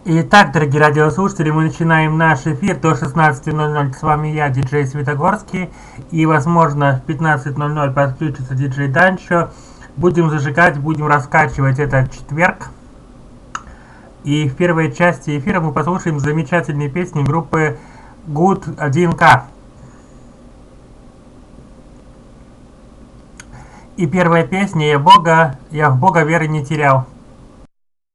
Итак, дорогие радиослушатели, мы начинаем наш эфир до 16:00. С вами я, диджей Светогорский, и, возможно, в 15:00 подключится диджей Данчо. Будем зажигать, будем раскачивать этот четверг. И в первой части эфира мы послушаем замечательные песни группы Good 1К. И первая песня «Я в Бога веры не терял».